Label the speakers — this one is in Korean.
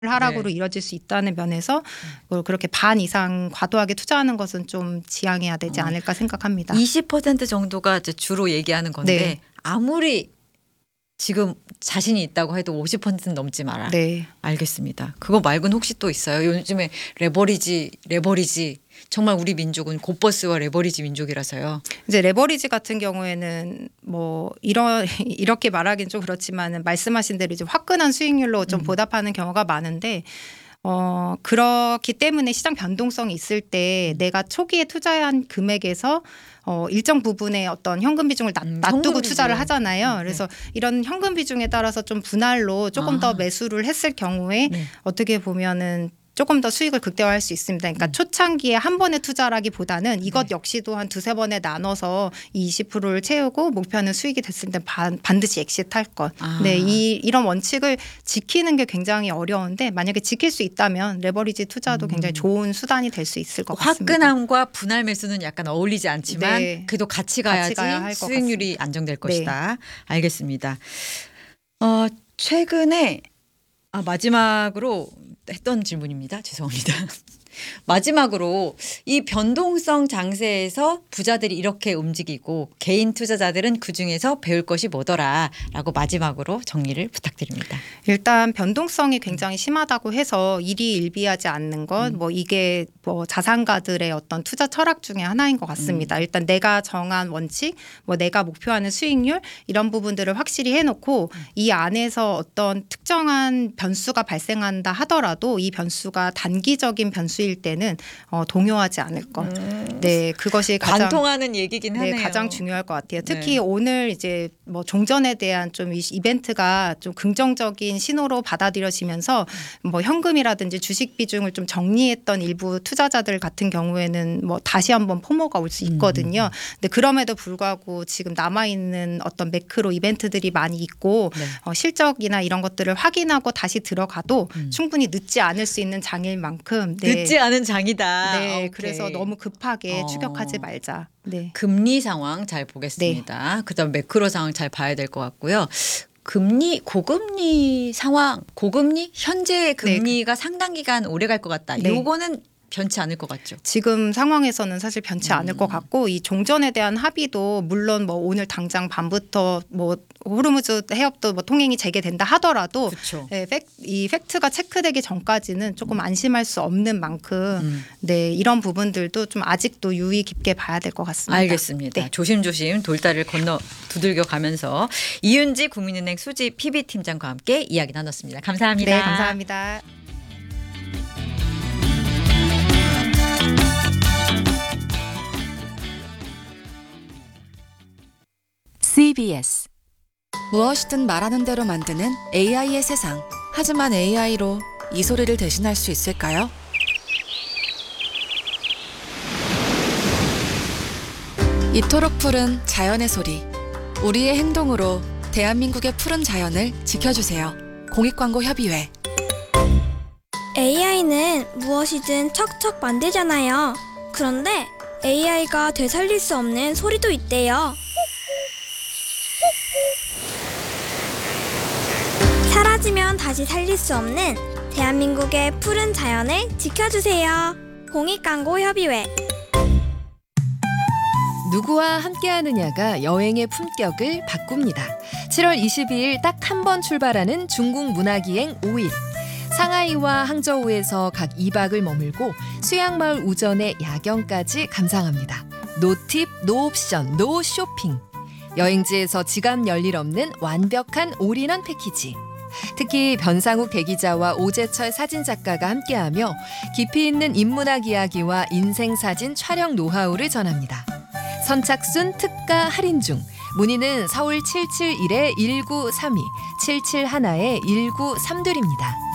Speaker 1: 하락으로 이뤄질 수 있다는 면에서 그렇게 반 이상 과도하게 투자하는 것은 좀 지양해야 되지 않을까 생각합니다.
Speaker 2: 20% 정도가 이제 주로 얘기하는 건데
Speaker 1: 네.
Speaker 2: 아무리 지금 자신이 있다고 해도 50%는 넘지 마라.
Speaker 1: 네.
Speaker 2: 알겠습니다. 그거 말고는 혹시 또 있어요? 요즘에 레버리지 정말 우리 민족은 곧버스와 레버리지 민족이라서요.
Speaker 1: 이제 레버리지 같은 경우에는 뭐 이렇게 말하기는 좀 그렇지만은 말씀하신 대로 이제 화끈한 수익률로 좀 보답하는 경우가 많은데 그렇기 때문에 시장 변동성이 있을 때 내가 초기에 투자한 금액에서 일정 부분의 어떤 현금 비중을 놔두고 투자를 하잖아요. 그래서 이런 현금 비중에 따라서 좀 분할로 조금 더 매수를 했을 경우에 어떻게 보면은 조금 더 수익을 극대화할 수 있습니다. 그러니까 초창기에 한 번에 투자라기보다는 이것 역시도 한 두세 번에 나눠서 이 20%를 채우고 목표는 수익이 됐을 때 반드시 엑시트할 것. 네, 이런 원칙을 지키는 게 굉장히 어려운데 만약에 지킬 수 있다면 레버리지 투자도 굉장히 좋은 수단이 될 수 있을 것 같습니다.
Speaker 2: 화끈함과 분할 매수는 약간 어울리지 않지만
Speaker 1: 네.
Speaker 2: 그래도 같이 가야지
Speaker 1: 가야 할 것
Speaker 2: 수익률이
Speaker 1: 같습니다.
Speaker 2: 안정될
Speaker 1: 네.
Speaker 2: 것이다. 알겠습니다. 최근에 마지막으로 했던 질문입니다. 죄송합니다. 마지막으로 이 변동성 장세에서 부자들이 이렇게 움직이고 개인 투자자들은 그중에서 배울 것이 뭐더라라고 마지막으로 정리를 부탁드립니다.
Speaker 1: 일단 변동성이 굉장히 심하다고 해서 일희일비하지 않는 것, 뭐 이게 뭐 자산가들의 어떤 투자 철학 중에 하나인 것 같습니다. 일단 내가 정한 원칙, 뭐 내가 목표하는 수익률 이런 부분들을 확실히 해놓고 이 안에서 어떤 특정한 변수가 발생한다 하더라도 이 변수가 단기적인 변수일 때는 동요하지 않을 것. 네, 그것이 가장
Speaker 2: 관통하는 얘기긴 하네요.
Speaker 1: 네, 가장 중요할 것 같아요. 특히 오늘 이제 뭐 종전에 대한 좀 이벤트가 좀 긍정적인 신호로 받아들여지면서 뭐 현금이라든지 주식 비중을 좀 정리했던 일부 투자자들 같은 경우에는 뭐 다시 한번 포모가 올 수 있거든요. 근데 그럼에도 불구하고 지금 남아 있는 어떤 매크로 이벤트들이 많이 있고 실적이나 이런 것들을 확인하고 다시 들어가도 충분히 늦지 않을 수 있는 장일 만큼
Speaker 2: 늦지 않은 장이다.
Speaker 1: 네,
Speaker 2: 오케이.
Speaker 1: 그래서 너무 급하게 추격하지 말자. 네.
Speaker 2: 금리 상황 잘 보겠습니다. 그다음 매크로 상황 잘 봐야 될 것 같고요. 고금리 상황, 고금리 현재 금리가 상당 기간 오래 갈 것 같다.
Speaker 1: 네.
Speaker 2: 요거는 변치 않을 것 같죠.
Speaker 1: 지금 상황에서는 사실 변치 않을 것 같고 이 종전에 대한 합의도 물론 뭐 오늘 당장 밤부터 뭐 호르무즈 해협도 뭐 통행이 재개된다 하더라도 네, 이 팩트가 체크되기 전까지는 조금 안심할 수 없는 만큼 네, 이런 부분들도 좀 아직도 유의 깊게 봐야 될 것 같습니다.
Speaker 2: 알겠습니다.
Speaker 1: 네.
Speaker 2: 조심조심 돌다리를 건너 두들겨 가면서 이윤지 국민은행 수지 PB팀장과 함께 이야기 나눴습니다. 감사합니다.
Speaker 1: 네, 감사합니다.
Speaker 3: CBS 무엇이든 말하는 대로 만드는 AI의 세상. 하지만 AI로 이 소리를 대신할 수 있을까요? 이토록 푸른 자연의 소리. 우리의 행동으로 대한민국의 푸른 자연을 지켜주세요. 공익광고협의회.
Speaker 4: AI는 무엇이든 척척 만들잖아요. 그런데 AI가 되살릴 수 없는 소리도 있대요. 사라지면 다시 살릴 수 없는 대한민국의 푸른 자연을 지켜주세요. 공익광고협의회.
Speaker 5: 누구와 함께하느냐가 여행의 품격을 바꿉니다. 7월 22일 딱 한 번 출발하는 중국 문화기행 5일. 상하이와 항저우에서 각 2박을 머물고 수양마을 우전의 야경까지 감상합니다. 노팁, 노옵션, 노쇼핑. 여행지에서 지갑 열일 없는 완벽한 올인원 패키지. 특히 변상욱 대기자와 오재철 사진작가가 함께하며 깊이 있는 인문학 이야기와 인생사진 촬영 노하우를 전합니다. 선착순 특가 할인 중. 문의는 서울 771-1932, 771-1932입니다.